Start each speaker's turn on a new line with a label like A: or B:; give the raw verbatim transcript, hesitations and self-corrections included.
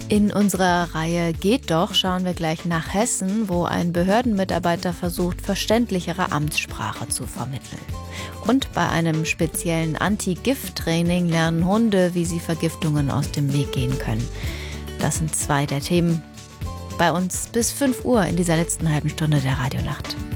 A: In unserer Reihe Geht doch schauen wir gleich nach Hessen, wo ein Behördenmitarbeiter versucht, verständlichere Amtssprache zu vermitteln. Und bei einem speziellen Anti-Gift-Training lernen Hunde, wie sie Vergiftungen aus dem Weg gehen können. Das sind zwei der Themen bei uns bis fünf Uhr in dieser letzten halben Stunde der Radionacht.